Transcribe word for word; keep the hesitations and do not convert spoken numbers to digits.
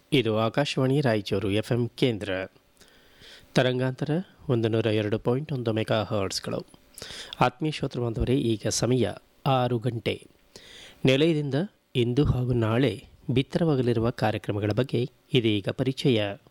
ಇದು Akashvani Raichur F M ಕೇಂದ್ರ. ತರಂಗಾಂತರ ಒಂದು ನೂರ ಎರಡು ಪಾಯಿಂಟ್ ಒಂದು ಮೆಗಾ ಹರ್ಟ್ಸ್ಗಳು. ಆತ್ಮೀಯ ಶ್ರೋತೃ ಬಾಂಧವರೇ, ಈಗ ಸಮಯ ಆರು ಗಂಟೆ. ನಿಲಯದಿಂದ ಇಂದು ಹಾಗೂ ನಾಳೆ ಬಿತ್ತರವಾಗಲಿರುವ ಕಾರ್ಯಕ್ರಮಗಳ ಬಗ್ಗೆ ಇದೀಗ ಪರಿಚಯ.